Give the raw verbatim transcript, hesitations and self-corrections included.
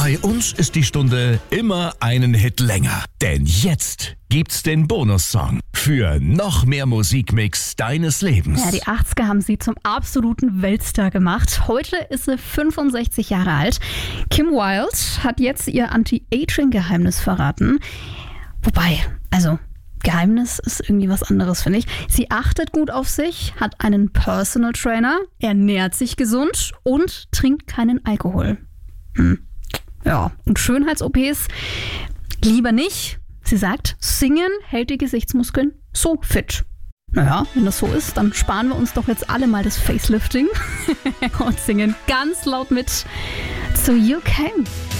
Bei uns ist die Stunde immer einen Hit länger. Denn jetzt gibt's den Bonussong für noch mehr Musikmix deines Lebens. Ja, die achtziger haben sie zum absoluten Weltstar gemacht. Heute ist sie fünfundsechzig Jahre alt. Kim Wilde hat jetzt ihr Anti-Aging-Geheimnis verraten. Wobei, also Geheimnis ist irgendwie was anderes, finde ich. Sie achtet gut auf sich, hat einen Personal Trainer, ernährt sich gesund und trinkt keinen Alkohol. Hm. Ja, und Schönheits-O Ps lieber nicht. Sie sagt, Singen hält die Gesichtsmuskeln so fit. Naja, wenn das so ist, dann sparen wir uns doch jetzt alle mal das Facelifting und singen ganz laut mit zu You Can.